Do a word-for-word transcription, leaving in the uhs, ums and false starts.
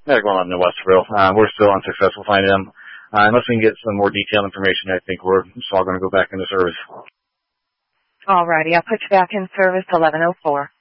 They're going on in Westerville. Uh, we're still unsuccessful finding them. Uh, unless we can get some more detailed information, I think we're just all going to go back into service. All righty. I'll put you back in service eleven oh four.